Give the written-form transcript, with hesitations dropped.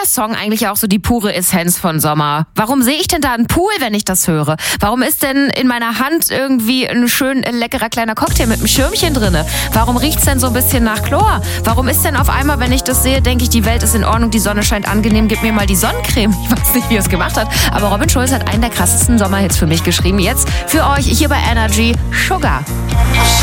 Song eigentlich auch so die pure Essenz von Sommer? Warum sehe ich denn da einen Pool, wenn ich das höre? Warum ist denn in meiner Hand irgendwie ein schön leckerer kleiner Cocktail mit einem Schirmchen drinne? Warum riecht's denn so ein bisschen nach Chlor? Warum ist denn auf einmal, wenn ich das sehe, denke ich, die Welt ist in Ordnung, die Sonne scheint angenehm, gib mir mal die Sonnencreme. Ich weiß nicht, wie er es gemacht hat, aber Robin Schulz hat einen der krassesten Sommerhits für mich geschrieben. Jetzt für euch hier bei Energy, Sugar.